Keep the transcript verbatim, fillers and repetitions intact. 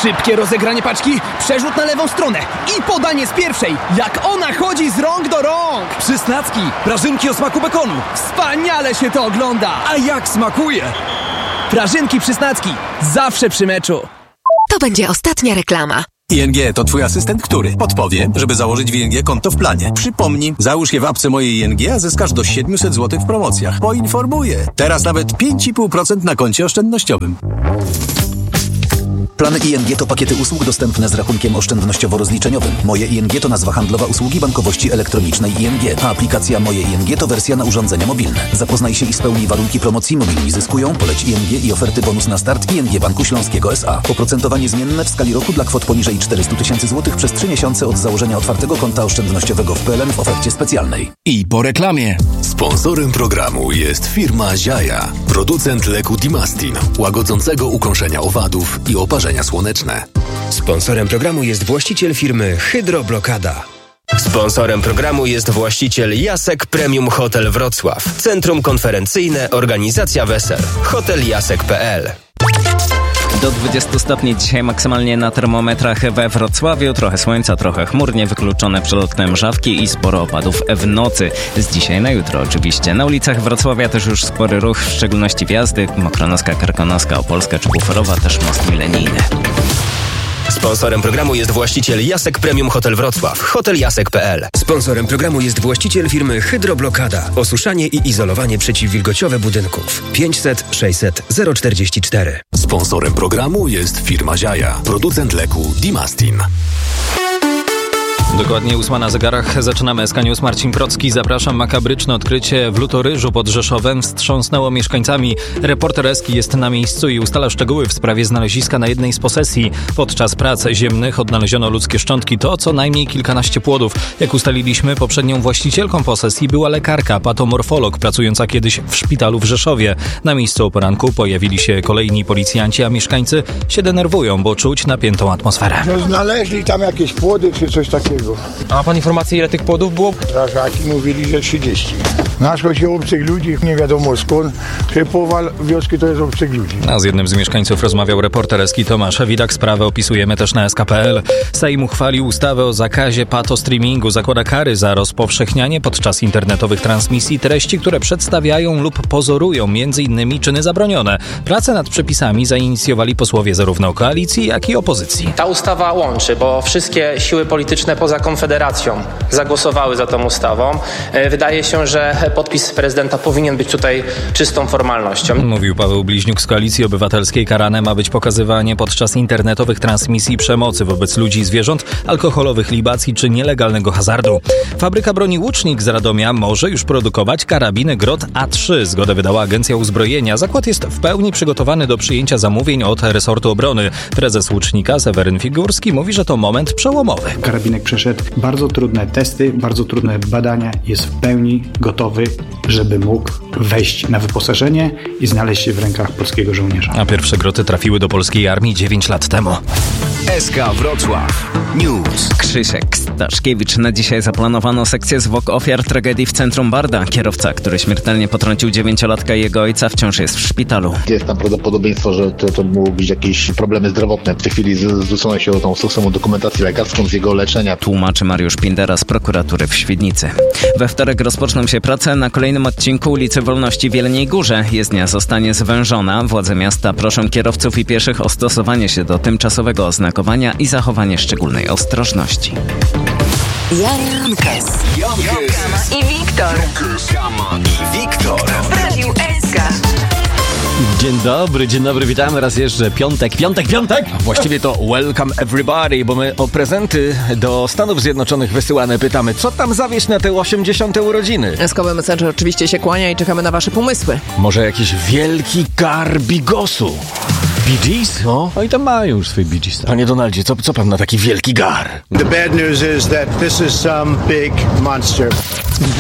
Szybkie rozegranie paczki, przerzut na lewą stronę i podanie z pierwszej, jak ona chodzi z rąk do rąk. Przysnacki, prażynki o smaku bekonu. Wspaniale się to ogląda. A jak smakuje? Prażynki Przysnacki, zawsze przy meczu. To będzie ostatnia reklama. I N G to twój asystent, który podpowie, żeby założyć w I N G konto w planie. Przypomnij, załóż je w apce mojej I N G, a zyskasz do siedemset złotych w promocjach. Poinformuję. Teraz nawet pięć i pół procent na koncie oszczędnościowym. Plany I N G to pakiety usług dostępne z rachunkiem oszczędnościowo-rozliczeniowym. Moje I N G to nazwa handlowa usługi bankowości elektronicznej I N G, a aplikacja Moje I N G to wersja na urządzenia mobilne. Zapoznaj się i spełnij warunki promocji. Mobilni zyskują, poleć I N G i oferty bonus na start I N G Banku Śląskiego S A. Oprocentowanie zmienne w skali roku dla kwot poniżej czterysta tysięcy złotych przez trzy miesiące od założenia otwartego konta oszczędnościowego w P L N w ofercie specjalnej. I po reklamie. Sponsorem programu jest firma Ziaja, producent leku Dimastin, łagodzącego ukąszenia owadów i oparzenia słoneczne. Sponsorem programu jest właściciel firmy Hydroblokada. Sponsorem programu jest właściciel Jasek Premium Hotel Wrocław. Centrum konferencyjne, organizacja wesel. hotel jasek kropka p l. Do dwudziestu stopni dzisiaj maksymalnie na termometrach we Wrocławiu. Trochę słońca, trochę chmurnie, wykluczone przelotne mrzawki i sporo opadów w nocy. Z dzisiaj na jutro oczywiście. Na ulicach Wrocławia też już spory ruch, w szczególności wjazdy. Mokronoska, Karkonoska, Opolska czy Buforowa, też most milenijny. Sponsorem programu jest właściciel Jasek Premium Hotel Wrocław. hotel jasek kropka p l. Sponsorem programu jest właściciel firmy Hydroblokada. Osuszanie i izolowanie przeciwwilgociowe budynków. pięćset sześćset zero czterdzieści cztery. Sponsorem programu jest firma Ziaja, producent leku Dimastin. Dokładnie ósma na zegarach. Zaczynamy S K News. Marcin Procki. Zapraszam. Makabryczne odkrycie w Lutoryżu pod Rzeszowem wstrząsnęło mieszkańcami. Reporter Eski jest na miejscu i ustala szczegóły w sprawie znaleziska na jednej z posesji. Podczas prac ziemnych odnaleziono ludzkie szczątki. To co najmniej kilkanaście płodów. Jak ustaliliśmy, poprzednią właścicielką posesji była lekarka, patomorfolog, pracująca kiedyś w szpitalu w Rzeszowie. Na miejscu o poranku pojawili się kolejni policjanci, a mieszkańcy się denerwują, bo czuć napiętą atmosferę. No, znaleźli tam jakieś płody czy coś takiego. A ma pan informację, ile tych płodów było? Strażaki mówili, że trzydzieści. Naszło się obcych ludzi, nie wiadomo skąd, że połowa wioski to jest obcych ludzi. A z jednym z mieszkańców rozmawiał reporter Eski Tomasz Widak. Sprawę opisujemy też na S K kropka p l. Sejm uchwalił ustawę o zakazie patostreamingu. Zakłada kary za rozpowszechnianie podczas internetowych transmisji treści, które przedstawiają lub pozorują między innymi czyny zabronione. Pracę nad przepisami zainicjowali posłowie zarówno koalicji, jak i opozycji. Ta ustawa łączy, bo wszystkie siły polityczne poza Konfederacją zagłosowały za tą ustawą. Wydaje się, że podpis prezydenta powinien być tutaj czystą formalnością. Mówił Paweł Bliźniuk z Koalicji Obywatelskiej. Karane ma być pokazywanie podczas internetowych transmisji przemocy wobec ludzi i zwierząt, alkoholowych libacji czy nielegalnego hazardu. Fabryka broni Łucznik z Radomia może już produkować karabiny Grot A trzy. Zgodę wydała Agencja Uzbrojenia. Zakład jest w pełni przygotowany do przyjęcia zamówień od resortu obrony. Prezes Łucznika Seweryn Figurski mówi, że to moment przełomowy. Karabinek przeszedł bardzo trudne testy, bardzo trudne badania, jest w pełni gotowy, żeby mógł wejść na wyposażenie i znaleźć się w rękach polskiego żołnierza. A pierwsze groty trafiły do polskiej armii dziewięć lat temu. S K Wrocław News. Krzysiek Staszkiewicz. Na dzisiaj zaplanowano sekcję zwłok ofiar tragedii w centrum Barda. Kierowca, który śmiertelnie potrącił dziewięciolatka i jego ojca, wciąż jest w szpitalu. Jest tam prawdopodobieństwo, że to, to mogły być jakieś problemy zdrowotne. W tej chwili zwrócono się o tą stosowną dokumentację lekarską z jego leczenia. Tłumaczy Mariusz Pindera z prokuratury w Świdnicy. We wtorek rozpoczną się prace na kolejnym odcinku ulicy Wolności w Jeleniej Górze. Jezdnia zostanie zwężona. Władze miasta proszą kierowców i pieszych o stosowanie się do tymczasowego oznakowania i zachowanie szczególnej ostrożności. Jan Kes i Wiktor i Wiktor w Radiu S K. Dzień dobry, dzień dobry, witamy raz jeszcze. Piątek, piątek, piątek! Właściwie to welcome everybody, bo my o prezenty do Stanów Zjednoczonych wysyłane pytamy, co tam zawieźć na te osiemdziesiąte urodziny? S K Messenger oczywiście się kłania i czekamy na wasze pomysły. Może jakiś wielki gar bigosu? Bee Gees? O, no i tam mają już swój Bee Gees. Panie Donaldzie, co, co pan na taki wielki gar? The bad news is that this is some big monster.